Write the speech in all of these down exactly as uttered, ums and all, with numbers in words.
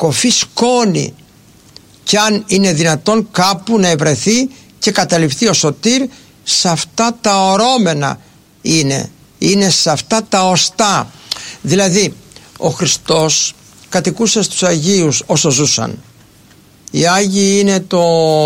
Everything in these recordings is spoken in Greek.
κοφή σκόνη, και αν είναι δυνατόν κάπου να ευρεθεί και καταληφθεί ο σωτήρ, σε αυτά τα ορώμενα είναι, είναι σε αυτά τα οστά. Δηλαδή ο Χριστός κατοικούσε στους Αγίους όσο ζούσαν. Οι Άγιοι είναι το,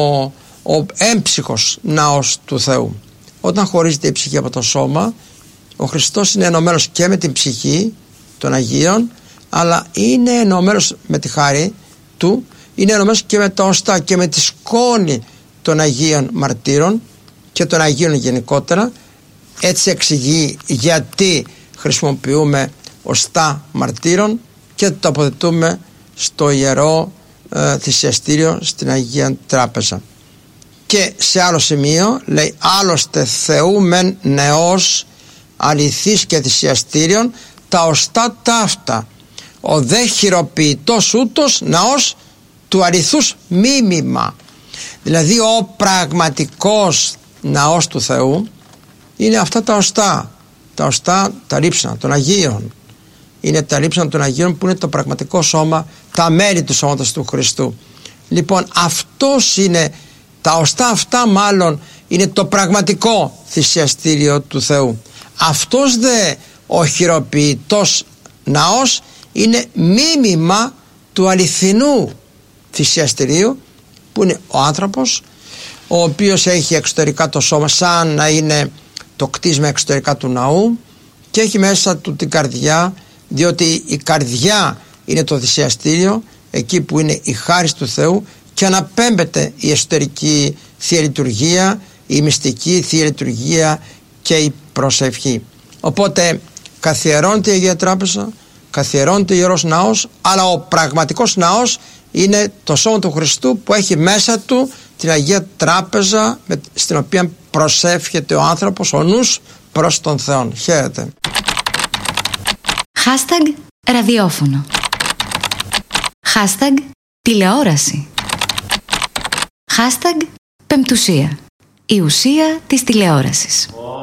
ο έμψυχος ναός του Θεού. Όταν χωρίζεται η ψυχή από το σώμα, ο Χριστός είναι ενωμένος και με την ψυχή των Αγίων, αλλά είναι ενωμένος με τη χάρη του, είναι ενωμένος και με τα οστά και με τη σκόνη των Αγίων Μαρτύρων και των Αγίων γενικότερα. Έτσι εξηγεί γιατί χρησιμοποιούμε οστά μαρτύρων και το τοποθετούμε στο Ιερό ε, Θυσιαστήριο στην Αγία Τράπεζα. Και σε άλλο σημείο λέει, άλλωστε Θεού μεν νεός αληθής και θυσιαστήριον τα οστά ταύτα, ο δε χειροποιητός ούτως ναός του αληθούς μίμημα. Δηλαδή ο πραγματικός ναός του Θεού είναι αυτά τα οστά, τα οστά τα ρίψανα των Αγίων. Είναι τα ρίψανα των Αγίων που είναι το πραγματικό σώμα, τα μέρη του σώματος του Χριστού. Λοιπόν, αυτός είναι, τα οστά αυτά μάλλον είναι το πραγματικό θυσιαστήριο του Θεού. Αυτός δε ο χειροποιητός ναός είναι μίμημα του αληθινού θυσιαστηρίου, που είναι ο άνθρωπος, ο οποίος έχει εξωτερικά το σώμα σαν να είναι το κτίσμα εξωτερικά του ναού και έχει μέσα του την καρδιά, διότι η καρδιά είναι το θυσιαστήριο, εκεί που είναι η χάρις του Θεού, και αναπέμπεται η εσωτερική Θεία Λειτουργία, η μυστική Θεία Λειτουργία και η προσευχή. Οπότε καθιερώνεται η Αγία Τράπεζα, καθιερώνεται ο Ιερός Ναός, αλλά ο πραγματικός ναός είναι το σώμα του Χριστού που έχει μέσα του την Αγία Τράπεζα, στην οποία προσεύχεται ο άνθρωπος, ο νους προς τον Θεό. Χαίρετε. Hashtag ραδιόφωνο. Hashtag τηλεόραση. Hashtag πεμπτουσία. Η ουσία της τηλεόρασης.